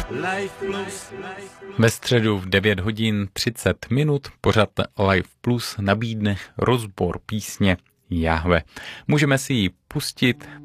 Ve středu v 9 hodin 30 minut pořad Live Plus nabídne rozbor písně Jahve. Můžeme si ji pustit